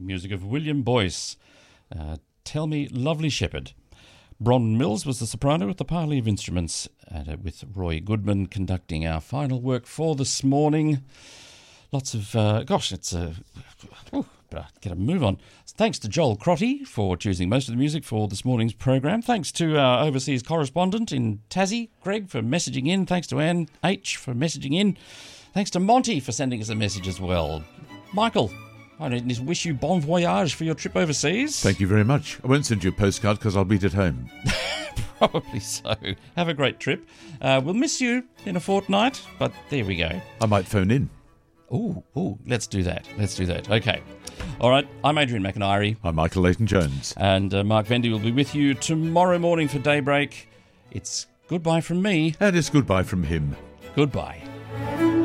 music of William Boyce. Tell Me Lovely Shepherd. Bron Mills was the soprano with the parley of instruments, with Roy Goodman conducting our final work for this morning. Lots of, get a move on. Thanks to Joel Crotty for choosing most of the music for this morning's program. Thanks to our overseas correspondent in Tassie, Greg, for messaging in. Thanks to Anne H. for messaging in. Thanks to Monty for sending us a message as well. Michael, I just wish you bon voyage for your trip overseas. Thank you very much. I won't send you a postcard because I'll beat it home. Probably so. Have a great trip. We'll miss you in a fortnight, but there we go. I might phone in. Ooh, let's do that. Okay. All right, I'm Adrian McIntyre. I'm Michael Leighton-Jones. And Mark Vendy will be with you tomorrow morning for Daybreak. It's goodbye from me. And it's goodbye from him. Goodbye.